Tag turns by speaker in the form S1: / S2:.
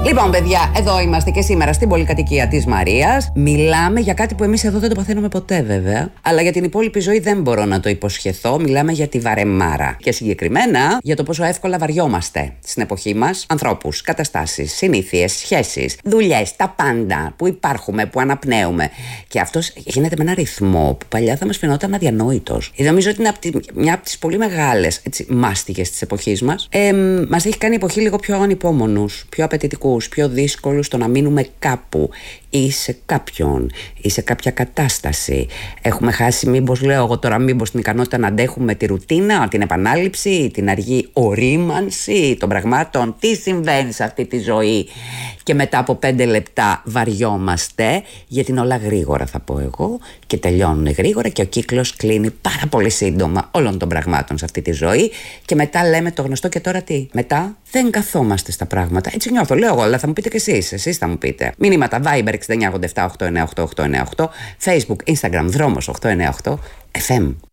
S1: Λοιπόν, παιδιά, εδώ είμαστε και σήμερα στην πολυκατοικία της Μαρίας. Μιλάμε για κάτι που εμείς εδώ δεν το παθαίνουμε ποτέ, βέβαια. Αλλά για την υπόλοιπη ζωή δεν μπορώ να το υποσχεθώ. Μιλάμε για τη βαρεμάρα. Και συγκεκριμένα για το πόσο εύκολα βαριόμαστε στην εποχή μας ανθρώπους, καταστάσεις, συνήθειες, σχέσεις, δουλειές, τα πάντα που υπάρχουμε, που αναπνέουμε. Και αυτός γίνεται με ένα ρυθμό που παλιά θα μας φαινόταν αδιανόητος. Νομίζω ότι είναι μια από τις πολύ μεγάλες μάστιγες της εποχής μας. Μας έχει κάνει η εποχή λίγο πιο ανυπόμονους, πιο απαιτητικούς, πιο δύσκολους στο να μείνουμε κάπου ή σε κάποιον ή σε κάποια κατάσταση. Έχουμε χάσει, μήπως την ικανότητα να αντέχουμε τη ρουτίνα, την επανάληψη, την αργή ορίμανση των πραγμάτων. Τι συμβαίνει σε αυτή τη ζωή και μετά από 5 λεπτά βαριόμαστε, γιατί είναι όλα γρήγορα, θα πω εγώ, και τελειώνουν γρήγορα και ο κύκλος κλείνει πάρα πολύ σύντομα όλων των πραγμάτων σε αυτή τη ζωή και μετά λέμε το γνωστό και τώρα τι. Μετά δεν καθόμαστε στα πράγματα. Έτσι νιώθω, λέω εγώ, αλλά θα μου πείτε κι εσείς θα μου πείτε. Μηνύματα Viber 6987 898 898, Facebook, Instagram, Δρόμος 898, FM.